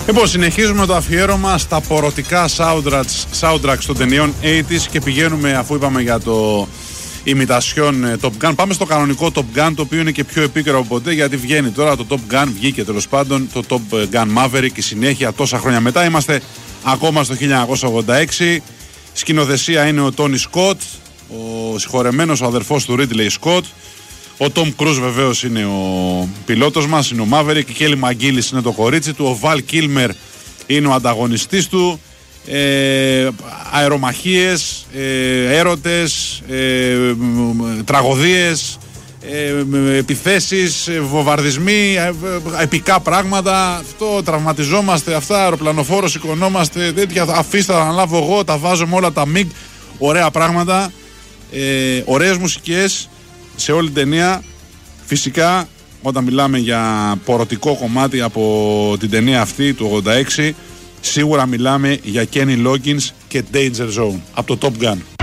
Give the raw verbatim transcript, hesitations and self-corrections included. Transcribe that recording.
Λοιπόν, συνεχίζουμε το αφιέρωμα στα πορωτικά soundtracks, soundtracks των ταινιών ογδόντα και πηγαίνουμε, αφού είπαμε για το ημιτασιόν Top Gun, πάμε στο κανονικό Top Gun, το οποίο είναι και πιο επίκαιρο από ποτέ, γιατί βγαίνει τώρα το Top Gun, βγήκε τέλος πάντων το Top Gun Maverick, η συνέχεια τόσα χρόνια μετά. Είμαστε ακόμα στο χίλια εννιακόσια ογδόντα έξι. Σκηνοθεσία είναι ο Τόνι Σκοτ, ο συγχωρεμένος ο αδερφός του Ridley Scott. Ο Τόμ Κρούζ βεβαίως είναι ο πιλότος μας, είναι ο Maverick. Η Κέλι Μαγκίλης είναι το κορίτσι του. Ο Βαλ Κίλμερ είναι ο ανταγωνιστής του. Ε, αερομαχίες, ε, έρωτες, ε, τραγωδίες, ε, επιθέσεις, βομβαρδισμοί, ε, επικά πράγματα. Αυτό, τραυματιζόμαστε, αυτά, αεροπλανοφόρο σηκωνόμαστε, τέτοια, αφήστε τα αναλάβω εγώ, τα βάζω με όλα τα μιγκ. Ωραία πράγματα, ε, ωραίες μουσικές σε όλη την ταινία. Φυσικά όταν μιλάμε για πορωτικό κομμάτι από την ταινία αυτή του ογδόντα έξι, σίγουρα μιλάμε για Kenny Loggins και Danger Zone από το Top Gun.